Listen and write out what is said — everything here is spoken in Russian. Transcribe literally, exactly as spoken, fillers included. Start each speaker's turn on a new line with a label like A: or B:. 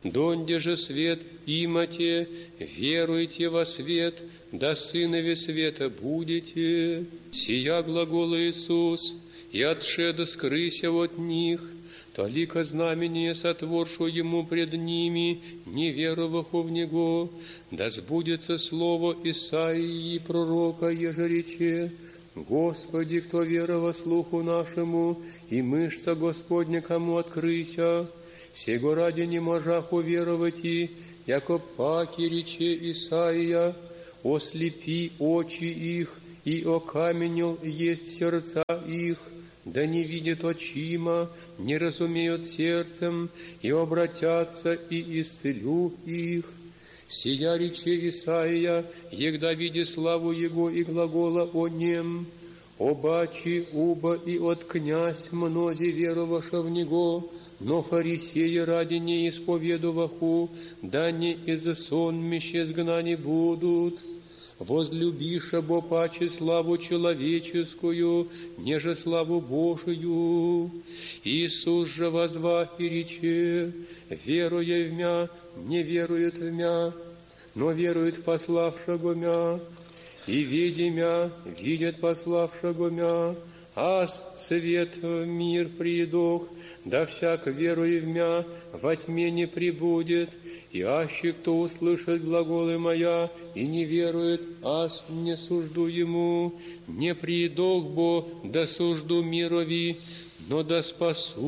A: Донде же свет имате, веруйте во свет, да сынови света будете. Сия глагола Иисус, и отшеда скрыся от них, толика знамение сотворшу ему пред ними, не вероваху в него, да сбудется слово Исаии пророка, еже рече: Господи, кто верова слуху нашему, и мышца Господня кому открыся, сего ради не можах уверовать и, яко паки рече Исаия, ослепи очи их, и окаменел есть сердца их, да не видят очима, не разумеют сердцем, и обратятся, и исцелю их. Сия рече Исаия, егда види славу Его и глагола о нем, обачи уба и от князь мнози вероваша в Него, но фарисеи ради не исповедуваху, да не из сонмище сгнани будут. Возлюбиша бо паче славу человеческую, неже славу Божию. Иисус же возва и рече: веруя в мя, не верует в мя, но верует в пославшего мя, и видя мя, видит пославшего мя, аз свет в мир придох, да всяк веруя в мя во тьме не пребудет. И аще кто услышит глаголы моя и не верует, аз не сужду ему, не придох бо да сужду мирови, но да спасу